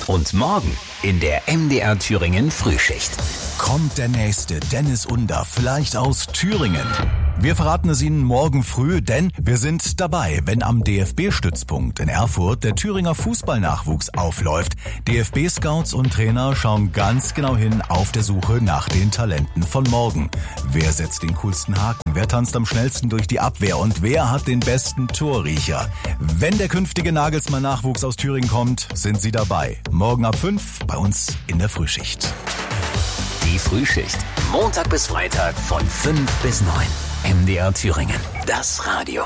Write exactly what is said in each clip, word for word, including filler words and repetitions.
Und morgen in der M D R Thüringen Frühschicht. Kommt der nächste Dennis Under, vielleicht aus Thüringen? Wir verraten es Ihnen morgen früh, denn wir sind dabei, wenn am D F B-Stützpunkt in Erfurt der Thüringer Fußballnachwuchs aufläuft. D F B-Scouts und Trainer schauen ganz genau hin auf der Suche nach den Talenten von morgen. Wer setzt den coolsten Haken? Wer tanzt am schnellsten durch die Abwehr? Und wer hat den besten Torriecher? Wenn der künftige Nagelsmann-Nachwuchs aus Thüringen kommt, sind Sie dabei. Morgen ab fünf bei uns in der Frühschicht. Die Frühschicht. Montag bis Freitag von fünf bis neun. M D R Thüringen. Das Radio.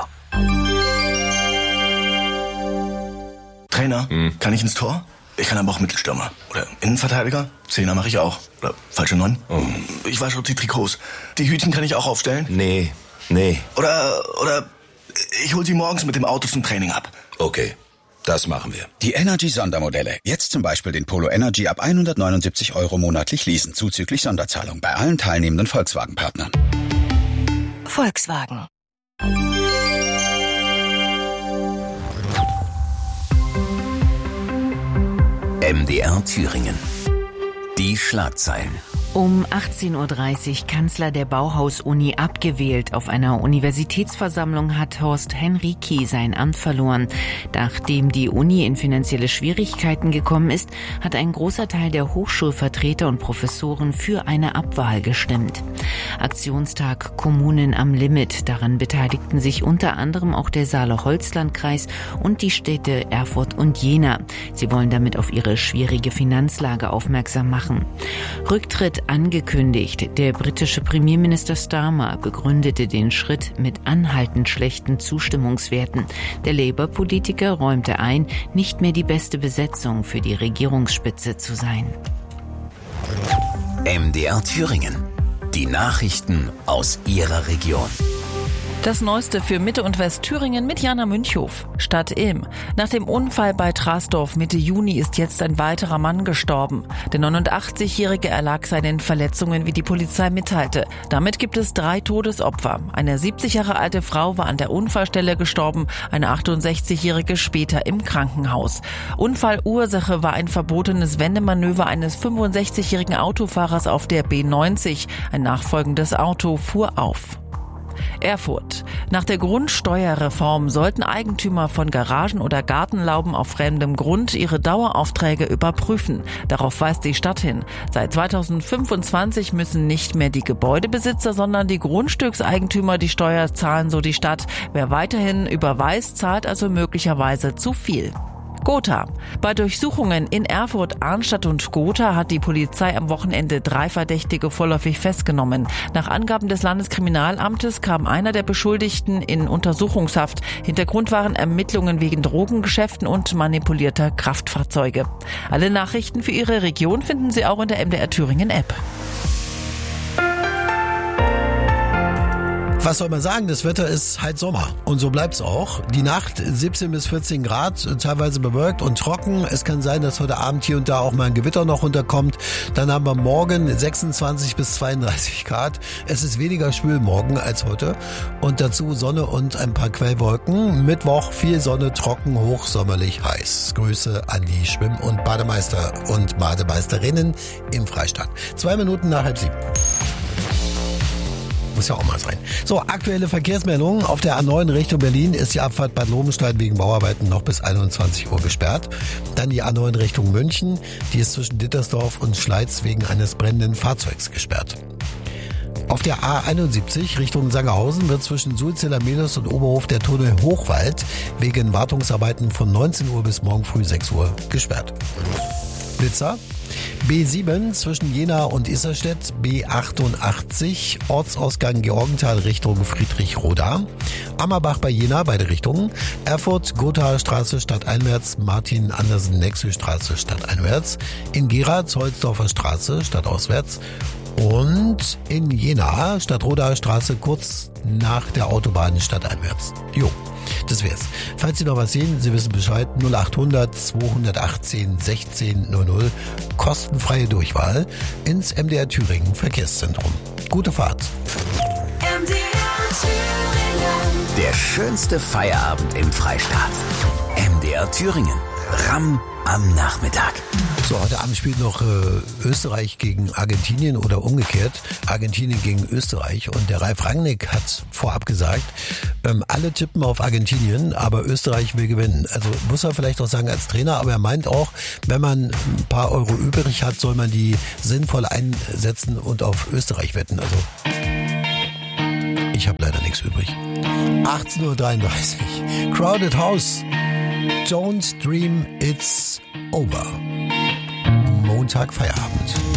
Trainer, hm. kann ich ins Tor? Ich kann aber auch Mittelstürmer. Oder Innenverteidiger? Zehner mache ich auch. Oder falsche Neun? Oh. Ich wasche auch die Trikots. Die Hütchen kann ich auch aufstellen? Nee, nee. Oder, oder ich hol sie morgens mit dem Auto zum Training ab. Okay. Das machen wir. Die Energy-Sondermodelle. Jetzt zum Beispiel den Polo Energy ab hundertneunundsiebzig Euro monatlich leasen, zuzüglich Sonderzahlung bei allen teilnehmenden Volkswagen-Partnern. Volkswagen. M D R Thüringen. Die Schlagzeilen. Um achtzehn Uhr dreißig Kanzler der Bauhaus-Uni abgewählt. Auf einer Universitätsversammlung hat Horst Henrici sein Amt verloren. Nachdem die Uni in finanzielle Schwierigkeiten gekommen ist, hat ein großer Teil der Hochschulvertreter und Professoren für eine Abwahl gestimmt. Aktionstag Kommunen am Limit. Daran beteiligten sich unter anderem auch der Saale-Holzland-Kreis und die Städte Erfurt und Jena. Sie wollen damit auf ihre schwierige Finanzlage aufmerksam machen. Rücktritt angekündigt. Der britische Premierminister Starmer begründete den Schritt mit anhaltend schlechten Zustimmungswerten. Der Labour-Politiker räumte ein, nicht mehr die beste Besetzung für die Regierungsspitze zu sein. M D R Thüringen. Die Nachrichten aus Ihrer Region. Das Neueste für Mitte und Westthüringen mit Jana Münchhof. Stadt Ilm. Nach dem Unfall bei Trasdorf Mitte Juni ist jetzt ein weiterer Mann gestorben. Der neunundachtzigjährige erlag seinen Verletzungen, wie die Polizei mitteilte. Damit gibt es drei Todesopfer. Eine siebzig Jahre alte Frau war an der Unfallstelle gestorben, eine achtundsechzigjährige später im Krankenhaus. Unfallursache war ein verbotenes Wendemanöver eines fünfundsechzigjährigen Autofahrers auf der B neunzig. Ein nachfolgendes Auto fuhr auf. Erfurt. Nach der Grundsteuerreform sollten Eigentümer von Garagen oder Gartenlauben auf fremdem Grund ihre Daueraufträge überprüfen. Darauf weist die Stadt hin. Seit zweitausendfünfundzwanzig müssen nicht mehr die Gebäudebesitzer, sondern die Grundstückseigentümer die Steuer zahlen, so die Stadt. Wer weiterhin überweist, zahlt also möglicherweise zu viel. Gotha. Bei Durchsuchungen in Erfurt, Arnstadt und Gotha hat die Polizei am Wochenende drei Verdächtige vorläufig festgenommen. Nach Angaben des Landeskriminalamtes kam einer der Beschuldigten in Untersuchungshaft. Hintergrund waren Ermittlungen wegen Drogengeschäften und manipulierter Kraftfahrzeuge. Alle Nachrichten für Ihre Region finden Sie auch in der M D R Thüringen App. Was soll man sagen? Das Wetter ist halt Sommer. Und so bleibt's auch. Die Nacht siebzehn bis vierzehn Grad, teilweise bewölkt und trocken. Es kann sein, dass heute Abend hier und da auch mal ein Gewitter noch runterkommt. Dann haben wir morgen sechsundzwanzig bis zweiunddreißig Grad. Es ist weniger schwül morgen als heute. Und dazu Sonne und ein paar Quellwolken. Mittwoch viel Sonne, trocken, hochsommerlich, heiß. Grüße an die Schwimm- und Bademeister und Bademeisterinnen im Freistaat. Zwei Minuten nach halb sieben. Muss ja auch mal sein. So, aktuelle Verkehrsmeldungen. Auf der A neun Richtung Berlin ist die Abfahrt Bad Lobenstein wegen Bauarbeiten noch bis einundzwanzig Uhr gesperrt. Dann die A neun Richtung München. Die ist zwischen Dittersdorf und Schleiz wegen eines brennenden Fahrzeugs gesperrt. Auf der A einundsiebzig Richtung Sangerhausen wird zwischen Sulziller-Melos und Oberhof der Tunnel Hochwald wegen Wartungsarbeiten von neunzehn Uhr bis morgen früh sechs Uhr gesperrt. Blitzer. B sieben zwischen Jena und Isserstedt, B achtundachtzig, Ortsausgang Georgenthal Richtung Friedrich-Roda, Ammerbach bei Jena, beide Richtungen, Erfurt, Gothaer Straße stadteinwärts, Martin-Andersen-Nexel-Straße stadteinwärts, in Gera, Zollsdorfer Straße stadtauswärts und in Jena, Stadtrodaer Straße kurz nach der Autobahn stadteinwärts. Jo. Das wär's. Falls Sie noch was sehen, Sie wissen Bescheid, null achthundert zweihundertachtzehn sechzehn null null, kostenfreie Durchwahl ins M D R Thüringen Verkehrszentrum. Gute Fahrt. M D R Thüringen. Der schönste Feierabend im Freistaat. M D R Thüringen. Ram am Nachmittag. So, heute Abend spielt noch äh, Österreich gegen Argentinien oder umgekehrt Argentinien gegen Österreich. Und der Ralf Rangnick hat vorab gesagt, ähm, alle tippen auf Argentinien, aber Österreich will gewinnen. Also muss er vielleicht auch sagen als Trainer, aber er meint auch, wenn man ein paar Euro übrig hat, soll man die sinnvoll einsetzen und auf Österreich wetten. Also ich habe leider nichts übrig. achtzehn Uhr dreiunddreißig. Crowded House. Don't dream it's over. Montag Feierabend.